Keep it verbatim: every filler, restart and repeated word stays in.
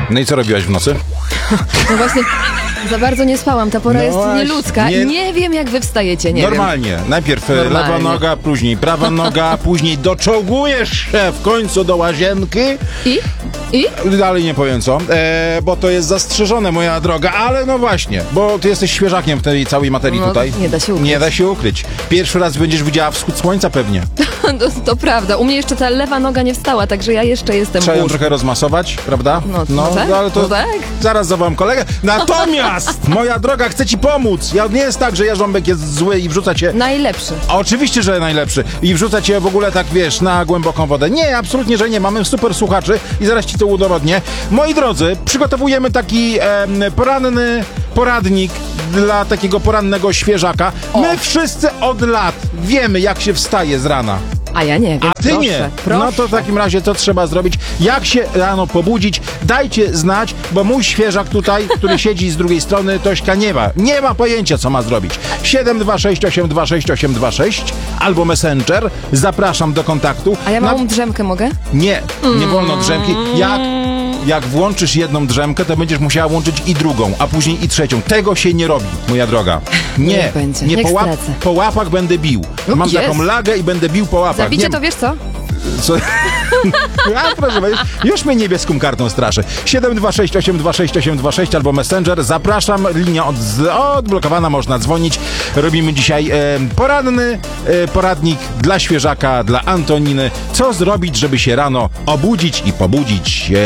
No i co robiłaś w nocy? No właśnie, za bardzo nie spałam, ta pora No jest właśnie, nieludzka nie- i nie wiem, jak wy wstajecie, nie Normalnie. wiem. Najpierw e, Normalnie. lewa noga, później prawa noga, później doczołgujesz się w końcu do łazienki. I? I? Dalej nie powiem co, e, bo to jest zastrzeżone, moja droga, ale no właśnie, bo ty jesteś świeżakiem w tej całej materii No, tutaj. nie da się ukryć. Nie da się ukryć. Pierwszy raz będziesz widziała wschód słońca pewnie. To, to prawda, u mnie jeszcze ta lewa noga nie wstała, także ja jeszcze jestem Trzeba w ją łóżku. trochę rozmasować, prawda? No, no tak, ale to no tak. zaraz zawołam kolegę. Natomiast, moja droga, chcę ci pomóc. Ja, nie jest tak, że jarząbek jest zły i wrzuca cię... Najlepszy. A oczywiście, że najlepszy. I wrzuca cię w ogóle tak, wiesz, na głęboką wodę. Nie, absolutnie, że nie. Mamy super słuchaczy i zaraz ci to udowodnię. Moi drodzy, przygotowujemy taki em, poranny poradnik dla takiego porannego świeżaka. O. My wszyscy od lat wiemy, jak się wstaje z rana. A ja nie wiem. A ty proszę, nie. Proszę. No to w takim razie co trzeba zrobić? Jak się rano pobudzić? Dajcie znać, bo mój świeżak tutaj, który siedzi z drugiej strony, Tośka nie ma. Nie ma pojęcia, co ma zrobić. siedem dwa sześć osiem dwa sześć osiem dwa sześć albo Messenger. Zapraszam do kontaktu. A ja Na- małą drzemkę mogę? Nie, nie wolno drzemki. Jak, jak włączysz jedną drzemkę, to będziesz musiała łączyć i drugą, a później i trzecią. Tego się nie robi, moja droga. Nie, Niech będzie, nie niech po, łap, stracę. po łapach będę bił. Mam jest. taką lagę i będę bił po łapach. Zabicie Nie- to wiesz co? Co? A, proszę, już, już mnie niebieską kartą straszy. siedem dwa sześć osiem dwa sześć osiem dwa sześć albo Messenger. Zapraszam, linia od, odblokowana, można dzwonić. Robimy dzisiaj e, poranny e, poradnik dla świeżaka, dla Antoniny. Co zrobić, żeby się rano obudzić i pobudzić? E,